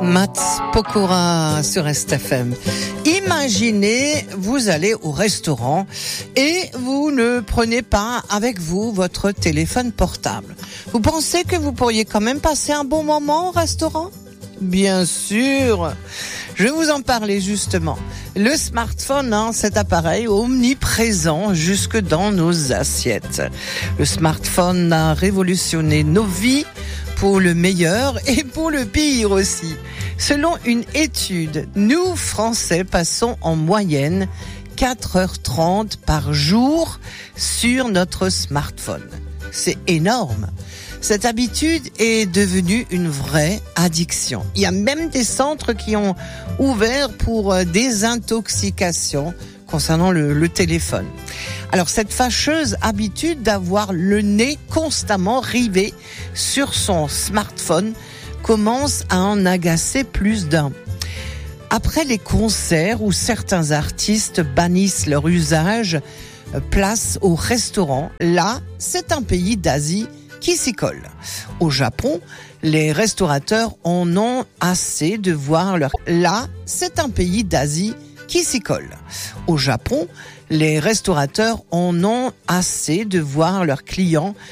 Mats Pokora sur STFM. Imaginez, vous allez au restaurant et vous ne prenez pas avec vous votre téléphone portable. Vous pensez que vous pourriez quand même passer un bon moment au restaurant ? Bien sûr. Je vais vous en parler justement. Le smartphone, cet appareil omniprésent jusque dans nos assiettes. Le smartphone a révolutionné nos vies pour le meilleur et pour le pire aussi. Selon une étude, nous Français passons en moyenne 4h30 par jour sur notre smartphone. C'est énorme. Cette habitude est devenue une vraie addiction. Il y a même des centres qui ont ouvert pour désintoxication concernant le téléphone. Alors cette fâcheuse habitude d'avoir le nez constamment rivé sur son smartphone commence à en agacer plus d'un. Après les concerts où certains artistes bannissent leur usage, place au restaurant, là, c'est un pays d'Asie qui s'y colle. Au Japon, les restaurateurs en ont assez de voir leur... Là, c'est un pays d'Asie qui s'y colle. Au Japon, les restaurateurs en ont assez de voir leurs clients